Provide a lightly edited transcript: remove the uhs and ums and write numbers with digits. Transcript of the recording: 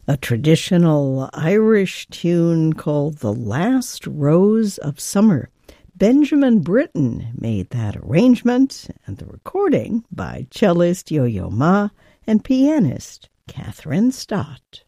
a traditional Irish tune called The Last Rose of Summer. Benjamin Britten made that arrangement, and the recording by cellist Yo-Yo Ma and pianist Catherine Stott.